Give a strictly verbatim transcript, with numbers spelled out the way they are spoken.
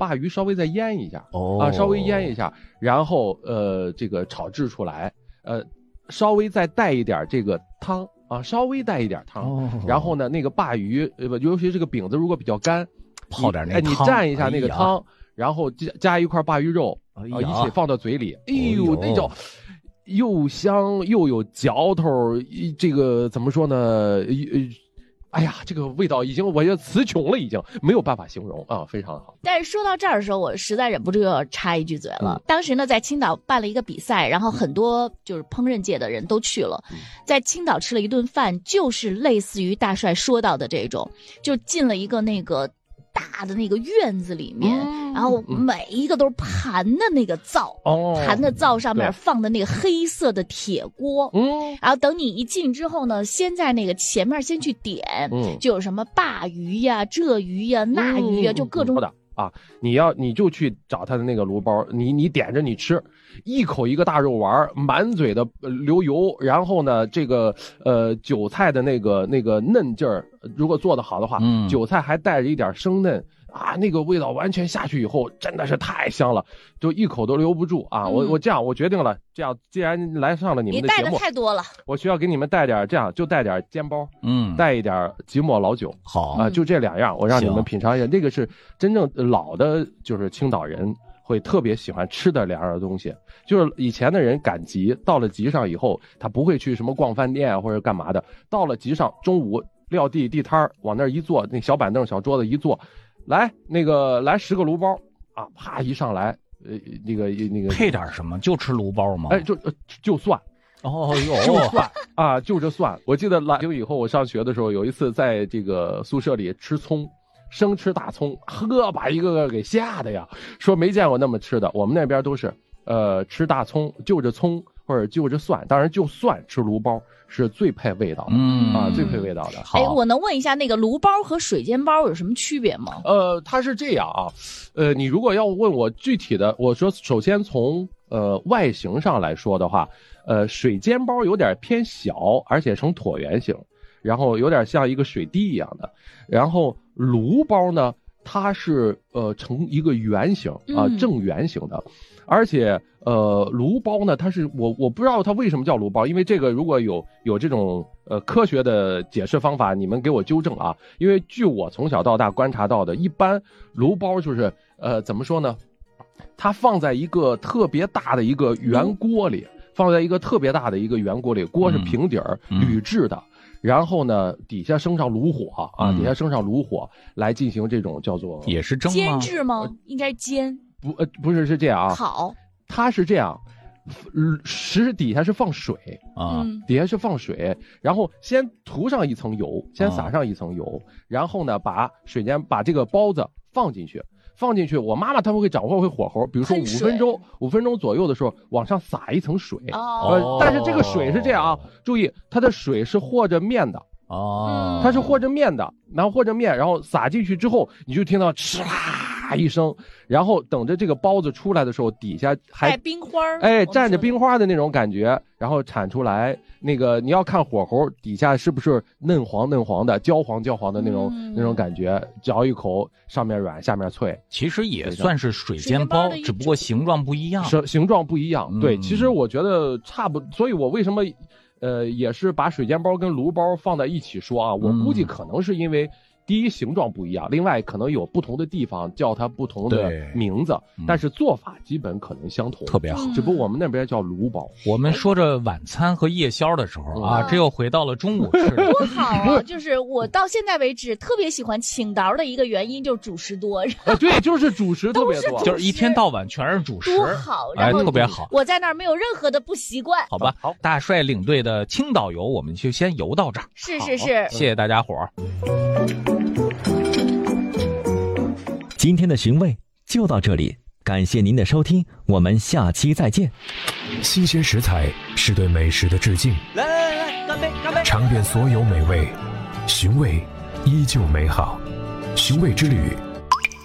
鲅鱼稍微再腌一下， 哦啊，稍微腌一下，然后呃这个炒制出来，呃稍微再带一点这个汤啊，稍微带一点汤， 哦、 然后呢那个鲅鱼呃尤其这个饼子如果比较干， 泡点那哎你蘸一下那个汤， 哎、 然后加加一块鲅鱼肉，啊、哎、一起放到嘴里，哎呦、哎、那叫。又香又有嚼头，这个怎么说呢？哎呀，这个味道已经我觉得词穷了，已经没有办法形容啊，非常好。 但是说到这儿的时候，我实在忍不住要插一句嘴了。嗯、当时呢，在青岛办了一个比赛，然后很多就是烹饪界的人都去了，嗯、在青岛吃了一顿饭，就是类似于大帅说到的这种，就进了一个那个。大的那个院子里面，嗯、然后每一个都是盘的那个灶，哦、盘的灶上面放的那个黑色的铁锅，嗯，然后等你一进之后呢，先在那个前面先去点，嗯，就有什么鲅鱼呀、这鱼呀、那鱼呀，嗯、就各种的啊，你要你就去找他的那个炉包，你你点着你吃，一口一个大肉丸，满嘴的流油，然后呢，这个呃韭菜的那个那个嫩劲儿，如果做得好的话，嗯，韭菜还带着一点生嫩啊，那个味道完全下去以后，真的是太香了，就一口都留不住啊！嗯、我我这样，我决定了，这样既然来上了你们的节目， 你带的太多了， 我需要给你们带点，这样就带点煎包，嗯，带一点即墨老酒， 好啊，就这两样，我让你们品尝一下，这个是真正老的，就是青岛人会特别喜欢吃的两样东西。就是以前的人赶集，到了集上以后，他不会去什么逛饭店或者干嘛的，到了集上，中午撂地地摊儿，往那儿一坐，那小板凳、小桌子一坐。来，那个来十个炉包啊，啪一上来，呃，那个那个配点什么？就吃炉包吗？ 哎，就就蒜， 哦哟， 就蒜啊，就这蒜。我记得来就以后我上学的时候，有一次在这个宿舍里吃葱，生吃大葱，呵，把一个个给吓得呀，说没见过那么吃的。我们那边都是呃吃大葱，就着葱或者就着蒜，当然就蒜吃炉包。是最配味道的，嗯啊，最配味道的。 哎，我能问一下，那个炉包和水煎包有什么区别吗？ 呃，它是这样啊，呃，你如果要问我具体的，我说首先从呃外形上来说的话，呃，水煎包有点偏小，而且呈椭圆形，然后有点像一个水滴一样的，然后炉包呢，它是呃呈一个圆形啊、呃，正圆形的。嗯而且，呃，炉包呢，它是我我不知道它为什么叫炉包，因为这个如果有有这种呃科学的解释方法，你们给我纠正啊。因为据我从小到大观察到的，一般炉包就是呃怎么说呢？它放在一个特别大的一个圆锅里，放在一个特别大的一个圆锅里，锅是平底儿、嗯、铝制的。然后呢，底下升上炉火啊，底下升上炉火来进行这种叫做也是蒸吗？ 煎制吗？应该是煎。 不呃不是是这样啊， 好， 它是这样，实底下是放水啊，底下是放水，然后先涂上一层油，先撒上一层油，啊、然后呢把水煎把这个包子放进去，放进去，我妈妈他们会掌握会火候，比如说五分钟五分钟左右的时候往上撒一层水，哦、呃，但是这个水是这样啊，注意它的水是和着面的。哦，它是和着面的，然后和着面，然后撒进去之后，你就听到哧啦一声，然后等着这个包子出来的时候，底下还带冰花， 哎，蘸着冰花的那种感觉，然后铲出来。那个你要看火候，底下是不是嫩黄嫩黄的、焦黄焦黄的那种、嗯、那种感觉，嚼一口，上面软，下面脆。 其实也算是水煎包，只不过形状不一样。 是形状不一样，嗯、对。其实我觉得差不，所以我为什么？呃，也是把水煎包跟炉包放在一起说啊，我估计可能是因为第一形状不一样，另外可能有不同的地方叫它不同的名字，但是做法基本可能相同， 特别好。 只不过我们那边叫炉包。 我们说着晚餐和夜宵的时候啊，这又回到了中午吃的。 多好啊！就是我到现在为止特别喜欢青岛的一个原因就是主食多。 啊，对，就是主食特别多， 就是一天到晚全是主食， 多好， 哎，特别好。 我在那儿没有任何的不习惯。 好吧，好，大帅领队的青岛游，我们就先游到这儿。 是是是， 谢谢大家伙儿。 今天的寻味就到这里，感谢您的收听，我们下期再见。 新鲜食材是对美食的致敬， 来来来，干杯干杯！ 尝遍所有美味，寻味依旧美好。寻味之旅，